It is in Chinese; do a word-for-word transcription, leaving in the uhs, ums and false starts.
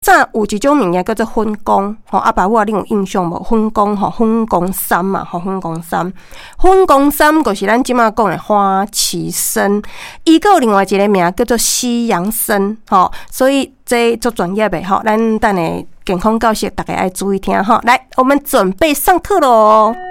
早有一种物件叫做粉光，吼，阿爸我你有印象无？粉光吼，粉光衫嘛，吼，粉光衫，粉光衫就是咱即马讲的花旗参，伊个有另外一个名叫做西洋参，吼，所以这足专业的吼，咱等下健康教室大家爱注意听吼。来，我们准备上课喽。